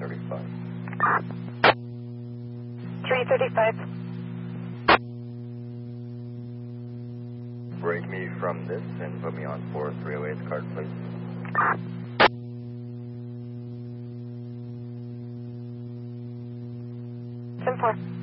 335. 335. Break me from this and put me on 4308 card, please. 10-4.